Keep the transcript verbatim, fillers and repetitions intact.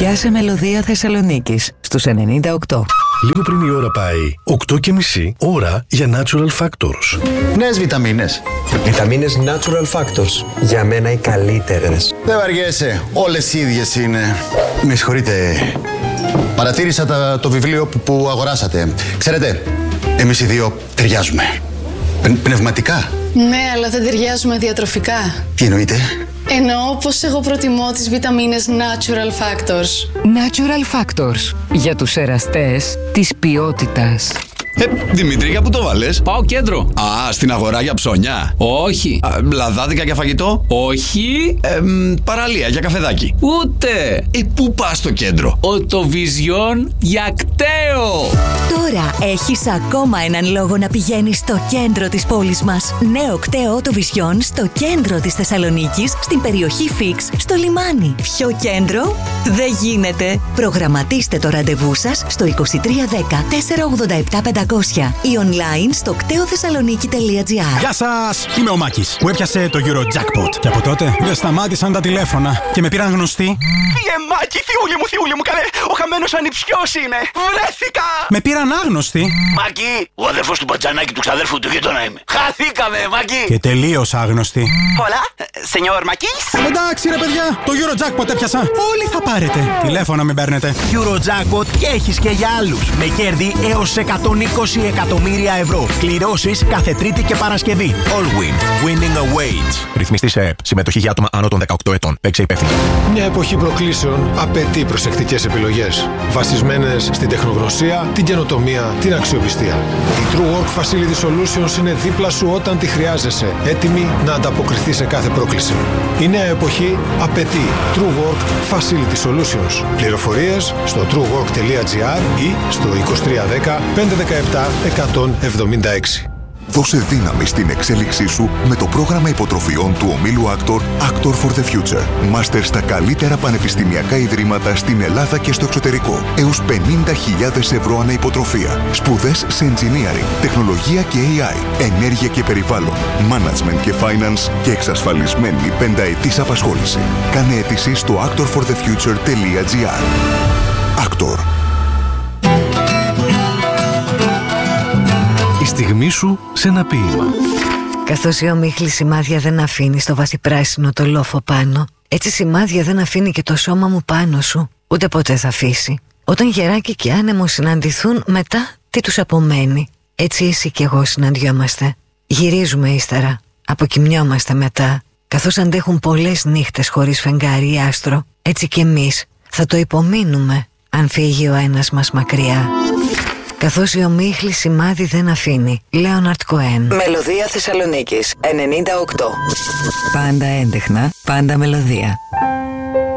Πιάσε Μελωδία Θεσσαλονίκης στους ενενήντα οκτώ. Λίγο πριν η ώρα πάει οκτώ και μισή, ώρα για Natural Factors. Νέες βιταμίνες. Βιταμίνες Natural Factors. Για μένα οι καλύτερες. Δεν βαριέσαι, όλες οι ίδιες είναι. Με συγχωρείτε, παρατήρησα τα, το βιβλίο που, που αγοράσατε. Ξέρετε, εμείς οι δύο ταιριάζουμε. Πν, πνευματικά. Ναι, αλλά δεν ταιριάζουμε διατροφικά. Τι εννοείτε? Εννοώ πως εγώ προτιμώ τις βιταμίνες Natural Factors. Natural Factors. Για τους εραστές της ποιότητας. Ε, Δημήτρη, για πού το βάλες? Πάω κέντρο. Α, στην αγορά για ψώνια. Όχι. Α, λαδάδικα για φαγητό. Όχι. Ε, μ, παραλία για καφεδάκι. Ούτε. Ε, πού πας στο κέντρο? Οτοβιζιόν για κταίο. Τώρα έχεις ακόμα έναν λόγο να πηγαίνεις στο κέντρο της πόλης μας. Νέο κταίο Οτοβιζιόν στο κέντρο της Θεσσαλονίκης, στην περιοχή Φίξ, στο λιμάνι. Πιο κέντρο δεν γίνεται. Προγραμματίστε το ραντεβού σας στο είκοσι τρία δέκα τετρακόσια ογδόντα επτά πεντακόσια ή online στο κταίο θεσσαλονίκη τελεία τζι άρ. Γεια σας! Είμαι ο Μάκης που έπιασε το Eurojackpot. Και από τότε δεν σταμάτησαν τα τηλέφωνα και με πήραν γνωστοί. Φύγε Μάκη, θειούλη μου, θειούλη μου, καλέ! Ο χαμένος ανιψιός είναι! Βρέθηκα! Με πήραν άγνωστοι. Μάκη, ο αδερφός του Μπατζανάκη του ξαδέρφου του γείτονα είμαι. Χαθήκαμε, Μάκη! Και τελείως άγνωστοι. Πολλά, σενιόρ Μακής. Εντάξει ρε παιδιά, το Eurojackpot έπιασα. Όλοι θα πάρετε. Τηλέφωνα μην παίρνετε. Eurojackpot και έχεις και για άλλους. Με κέρδη έως εκατόν είκοσι εκατομμύρια ευρώ. Κληρώσεις κάθε Τρίτη και Παρασκευή. Allwin. Winning awaits. Ρυθμιστή σε ΕΕΠ. Συμμετοχή για άτομα άνω των δεκαοκτώ ετών. Παίξε υπεύθυνα. Μια εποχή προκλήσεων απαιτεί προσεκτικές επιλογές. Βασισμένες στην τεχνογνωσία, την καινοτομία, την αξιοπιστία. Η True Work Facility Solutions είναι δίπλα σου όταν τη χρειάζεσαι. Έτοιμη να ανταποκριθεί σε κάθε πρόκληση. Η νέα εποχή απαιτεί True Work Facility Solutions. Πληροφορίες στο τρου work τελεία τζι άρ ή στο είκοσι τρία δέκα πεντακόσια δεκαεπτά εκατόν εβδομήντα έξι. Δώσε δύναμη στην εξέλιξή σου με το πρόγραμμα υποτροφιών του ομίλου Actor, Actor for the Future. Μάστερ στα καλύτερα πανεπιστημιακά ιδρύματα στην Ελλάδα και στο εξωτερικό. Έως πενήντα χιλιάδες ευρώ ανά υποτροφία. Σπουδές σε engineering, τεχνολογία και έι άι, ενέργεια και περιβάλλον, management και finance και εξασφαλισμένη πενταετής απασχόληση. Κάνε αίτηση στο actor for the future τελεία τζι άρ. Actor. Η στιγμή σου σε ένα ποίημα. Καθώς η ομίχλη σημάδια δεν αφήνει στο βάθη πράσινο το λόφο πάνω, έτσι σημάδια δεν αφήνει και το σώμα μου πάνω σου, ούτε ποτέ θα αφήσει. Όταν γεράκι και άνεμο συναντηθούν, μετά τι τους απομένει. Έτσι εσύ κι εγώ συναντιόμαστε. Γυρίζουμε ύστερα, αποκοιμιόμαστε μετά. Καθώς αντέχουν πολλές νύχτες χωρίς φεγγάρι ή άστρο, έτσι κι εμείς θα το υπομείνουμε αν φύγει ο ένας μας μακριά. Καθώς η ομίχλη σημάδι δεν αφήνει. Λέοναρτ Κοέν. Μελωδία Θεσσαλονίκης ενενήντα οκτώ. Πάντα έντεχνα, πάντα μελωδία.